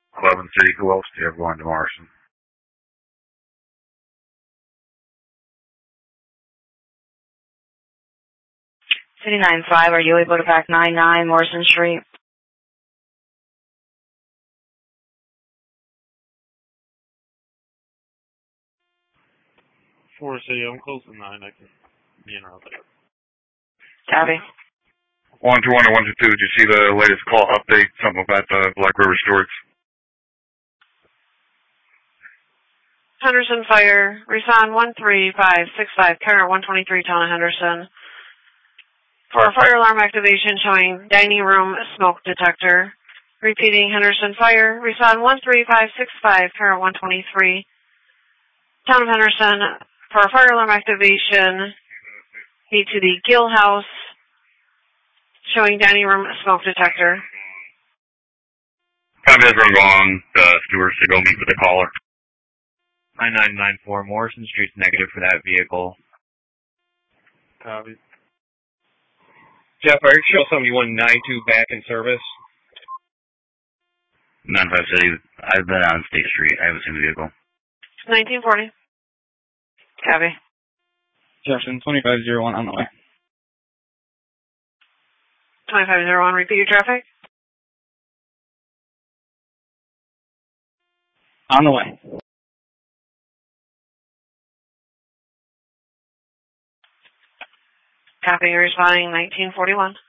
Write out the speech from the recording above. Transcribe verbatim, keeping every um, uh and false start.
eleven City, who else do you have going to Morrison? City nine five, are you able to back nine nine Morrison Street? four City, I'm close to nine. I can be in around there. Copy. one two one or one two two, did you see the latest call update, something about the Black River Stewards? Henderson Fire, respond one three five six five, Carrot one twenty-three, Town of Henderson. For a fire alarm activation showing dining room smoke detector. Repeating, Henderson Fire, respond one three five six five, Carrot one twenty-three, Town of Henderson. For a fire alarm activation, head to the Gill House, showing dining room smoke detector. Time has run long, the stewards to go meet with the caller. nine nine nine four, Morrison Street's negative for that vehicle. Copy. Jeff, Eric Show seventy-one ninety-two back in service. nine five City, I've been on State Street. I haven't seen the vehicle. nineteen forty. Copy. Jefferson, twenty-five oh one on the way. twenty-five oh one, repeat your traffic. On the way. Copy, responding nineteen forty-one.